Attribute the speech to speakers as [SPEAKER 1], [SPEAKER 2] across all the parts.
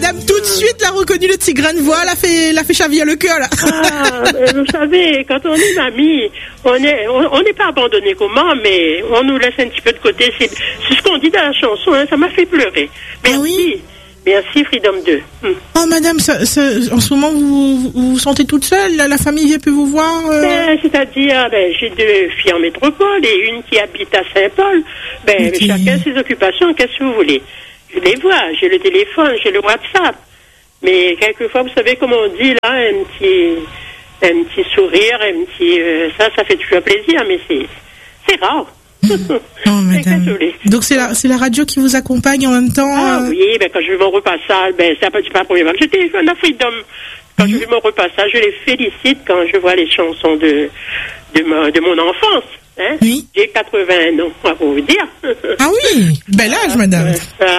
[SPEAKER 1] madame, tout de suite, l'a reconnu le petit grain de voix, l'a fait chavir le cœur, là.
[SPEAKER 2] Ah, vous savez, quand on est mamie, on n'est pas abandonné comment, mais on nous laisse un petit peu de côté. C'est ce qu'on dit dans la chanson, hein, ça m'a fait pleurer. Merci.
[SPEAKER 1] Ah oui?
[SPEAKER 2] Merci, Freedom 2.
[SPEAKER 1] Oh, madame, en ce moment, vous vous sentez toute seule? La famille vient plus vous voir?
[SPEAKER 2] C'est-à-dire, j'ai 2 filles en métropole et une qui habite à Saint-Paul.
[SPEAKER 1] Okay.
[SPEAKER 2] Chacun ses occupations, qu'est-ce que vous voulez? Je les vois, j'ai le téléphone, j'ai le WhatsApp. Mais quelquefois, vous savez, comme on dit, là, un petit sourire, ça fait toujours plaisir, mais c'est rare.
[SPEAKER 1] Oh, madame. Donc c'est la radio qui vous accompagne en même temps.
[SPEAKER 2] Ah oui, quand je vais mon repassage, c'est pas la première fois que je téléphone à Freedom. Quand je vais mon repassage, je les félicite quand je vois les chansons de mon enfance. Hein?
[SPEAKER 1] Oui.
[SPEAKER 2] J'ai 81 ans, à vous dire.
[SPEAKER 1] Ah oui, bel âge, madame.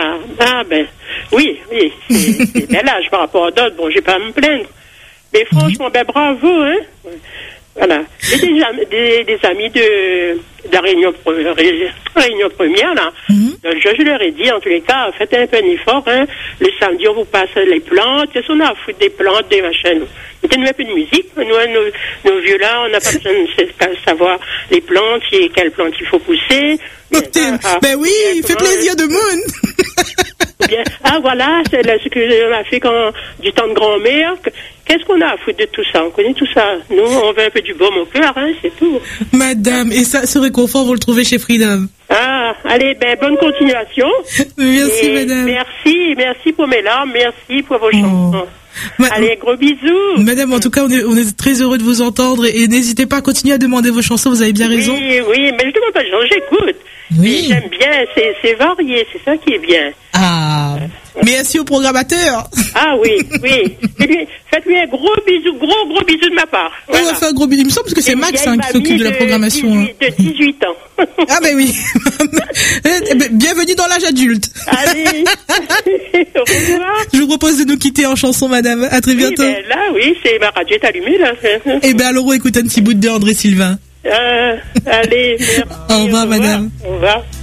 [SPEAKER 2] Oui, c'est bel âge par rapport à d'autres. Bon, j'ai pas à me plaindre. Mais franchement, bravo, hein. Voilà. Et des amis de la réunion première, là. Je leur ai dit, en tous les cas, faites un peu un effort, hein. Le samedi, on vous passe les plantes. Qu'est-ce qu'on a à foutre des plantes, des machins? Mettez-nous un peu de musique. Nous, nos vieux là, on n'a pas besoin de savoir les plantes, quelles plantes il faut pousser.
[SPEAKER 1] Oui, il fait plaisir de monde.
[SPEAKER 2] Bien. Ah, voilà, c'est ce que on a fait du temps de grand-mère. Qu'est-ce qu'on a à foutre de tout ça? On connaît tout ça. Nous, on veut un peu du baume au cœur, hein, c'est tout.
[SPEAKER 1] Madame, et ça, ce réconfort, vous le trouvez chez Freedom?
[SPEAKER 2] Ah, allez, bonne continuation.
[SPEAKER 1] Merci, madame.
[SPEAKER 2] Merci pour mes larmes, merci pour vos chansons. Allez, gros bisous.
[SPEAKER 1] Madame, en tout cas, on est très heureux de vous entendre et n'hésitez pas à continuer à demander vos chansons, vous avez bien raison.
[SPEAKER 2] Oui, mais je demande pas de chansons, j'écoute. Oui. Mais j'aime bien, c'est varié, c'est ça qui est bien.
[SPEAKER 1] Ah, merci au programmateur.
[SPEAKER 2] Ah oui. Faites-lui un gros bisou de ma part. Voilà.
[SPEAKER 1] On va faire un gros bisou. Il me semble que c'est Max qui s'occupe de la programmation.
[SPEAKER 2] De 18 ans.
[SPEAKER 1] Ah oui. Bienvenue dans l'âge adulte.
[SPEAKER 2] Allez. Au revoir.
[SPEAKER 1] Je vous propose de nous quitter en chanson, madame. À très bientôt.
[SPEAKER 2] C'est ma radio est allumée, là.
[SPEAKER 1] Alors on écoute un petit bout de André Sylvain.
[SPEAKER 2] Allez, merci.
[SPEAKER 1] Au revoir, madame.
[SPEAKER 2] Au revoir.